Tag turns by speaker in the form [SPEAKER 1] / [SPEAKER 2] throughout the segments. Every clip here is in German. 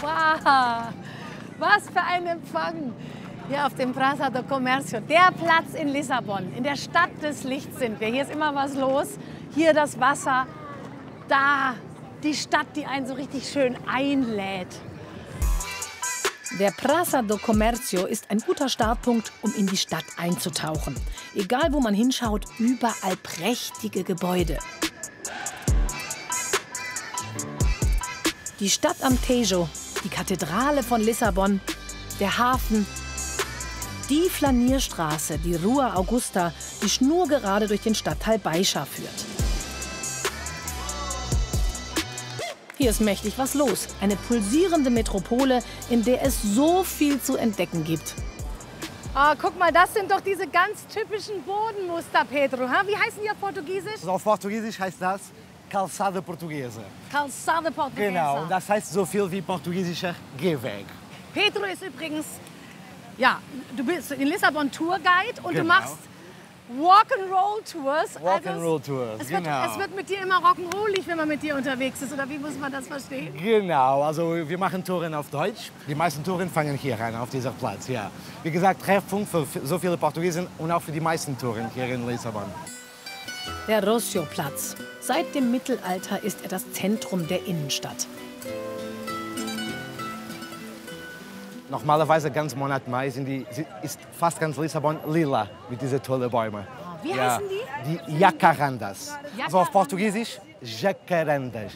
[SPEAKER 1] Wow, was für ein Empfang hier auf dem Praça do Comércio. Der Platz in Lissabon, in der Stadt des Lichts sind wir. Hier ist immer was los. Hier das Wasser, da die Stadt, die einen so richtig schön einlädt. Der Praça do Comércio ist ein guter Startpunkt, um in die Stadt einzutauchen. Egal, wo man hinschaut, überall prächtige Gebäude. Die Stadt am Tejo, die Kathedrale von Lissabon, der Hafen, die Flanierstraße, die Rua Augusta, die schnurgerade durch den Stadtteil Baixa führt. Hier ist mächtig was los. Eine pulsierende Metropole, in der es so viel zu entdecken gibt. Ah, guck mal, das sind doch diese ganz typischen Bodenmuster, Pedro. Ha? Wie heißen die auf Portugiesisch?
[SPEAKER 2] Also auf Portugiesisch heißt das Calçada Portuguesa.
[SPEAKER 1] Calçada Portuguesa.
[SPEAKER 2] Genau, und das heißt so viel wie portugiesischer Gehweg.
[SPEAKER 1] Pedro ist übrigens, ja, du bist in Lissabon Tourguide und
[SPEAKER 2] Genau.
[SPEAKER 1] du machst Walk-and-Roll-Tours.
[SPEAKER 2] Walk-and-Roll-Tours, genau.
[SPEAKER 1] Es wird mit dir immer rock'n'rollig, wenn man mit dir unterwegs ist, oder wie muss man das verstehen?
[SPEAKER 2] Genau, also wir machen Touren auf Deutsch. Die meisten Touren fangen hier an, auf diesem Platz. Ja. Wie gesagt, Treffpunkt für so viele Portugiesen und auch für die meisten Touren hier in Lissabon.
[SPEAKER 1] Der Rocio-Platz. Seit dem Mittelalter ist er das Zentrum der Innenstadt.
[SPEAKER 2] Normalerweise ganz Monat Mai ist fast ganz Lissabon lila mit diesen tollen Bäumen.
[SPEAKER 1] Wie heißen die?
[SPEAKER 2] Die Jacarandas. Also auf Portugiesisch Jacarandas.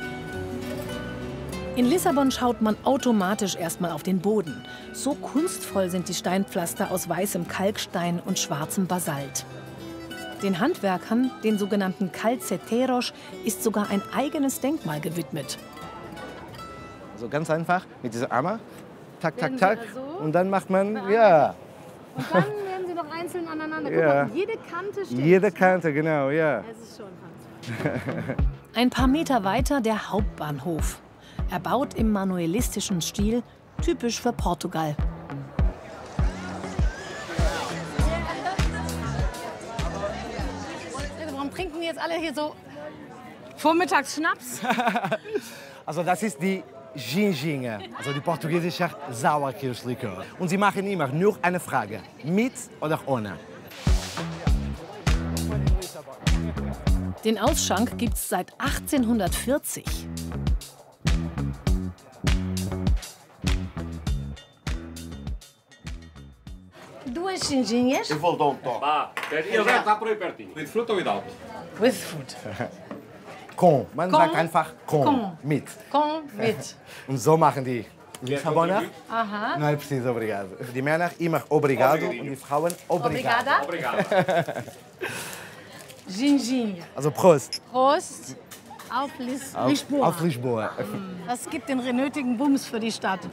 [SPEAKER 1] In Lissabon schaut man automatisch erstmal auf den Boden. So kunstvoll sind die Steinpflaster aus weißem Kalkstein und schwarzem Basalt. Den Handwerkern, den sogenannten Calceteros, ist sogar ein eigenes Denkmal gewidmet.
[SPEAKER 2] Also ganz einfach mit dieser Arme. Tak, tak,
[SPEAKER 1] Werden
[SPEAKER 2] tak.
[SPEAKER 1] sie da so?
[SPEAKER 2] Und dann macht man, ja.
[SPEAKER 1] Und dann werden sie noch einzeln aneinander. Guck
[SPEAKER 2] Ja.
[SPEAKER 1] mal, jede Kante steht.
[SPEAKER 2] Jede Kante, genau, ja.
[SPEAKER 1] Es ist schon fantastisch. Ein paar Meter weiter der Hauptbahnhof. Erbaut im manuelistischen Stil, typisch für Portugal. Warum trinken wir jetzt alle hier so vormittags Schnaps?
[SPEAKER 2] Also das ist die Ginginha, also die portugiesische Sauerkirschlikör. Und sie machen immer nur eine Frage, mit oder ohne.
[SPEAKER 1] Den Ausschank gibt's seit 1840. Duas ginginhas.
[SPEAKER 3] Eu vou dar um toque.
[SPEAKER 4] Vá, ele já está por aí pertinho. With fruit ou without?
[SPEAKER 1] With fruit.
[SPEAKER 2] Com, man
[SPEAKER 1] Com.
[SPEAKER 2] sagt einfach com,
[SPEAKER 1] Com.
[SPEAKER 2] mit.
[SPEAKER 1] Com mit.
[SPEAKER 2] Und so machen die Lissaboner.
[SPEAKER 1] Aha.
[SPEAKER 2] Não é preciso, obrigado. Die Männer immer obrigado und die Frauen obrigado.
[SPEAKER 1] Obrigada.
[SPEAKER 4] Obrigado.
[SPEAKER 1] Ginginha.
[SPEAKER 2] Also Prost.
[SPEAKER 1] Prost auf Lisboa.
[SPEAKER 2] Auf Lisboa.
[SPEAKER 1] Das gibt den nötigen Bums für die Stadt.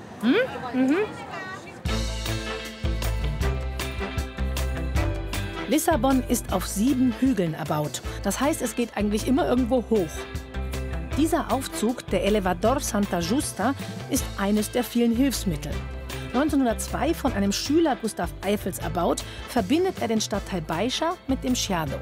[SPEAKER 1] Lissabon ist auf 7 Hügeln erbaut. Das heißt, es geht eigentlich immer irgendwo hoch. Dieser Aufzug, der Elevador Santa Justa, ist eines der vielen Hilfsmittel. 1902 von einem Schüler Gustav Eiffels erbaut, verbindet er den Stadtteil Baixa mit dem Chiado.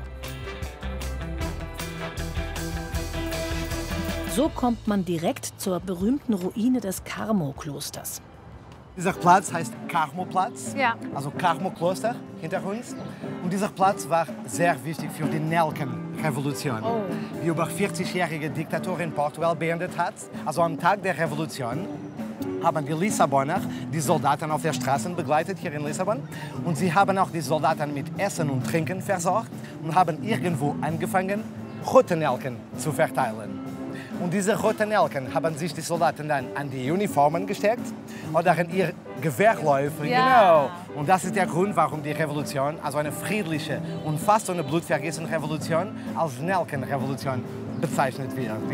[SPEAKER 1] So kommt man direkt zur berühmten Ruine des Carmo-Klosters.
[SPEAKER 2] Dieser Platz heißt Carmo-Platz,
[SPEAKER 1] Ja.
[SPEAKER 2] also Carmo-Kloster hinter uns. Und dieser Platz war sehr wichtig für die Nelkenrevolution, die über 40-jährige Diktatur in Portugal beendet hat. Also am Tag der Revolution haben die Lissaboner die Soldaten auf der Straße begleitet hier in Lissabon. Und sie haben auch die Soldaten mit Essen und Trinken versorgt und haben irgendwo angefangen, rote Nelken zu verteilen. Und diese roten Nelken haben sich die Soldaten dann an die Uniformen gesteckt oder an ihre Gewehrläufe.
[SPEAKER 1] Ja.
[SPEAKER 2] Genau. Und das ist der Grund, warum die Revolution, also eine friedliche und fast ohne Blutvergießen Revolution, als Nelkenrevolution bezeichnet wird.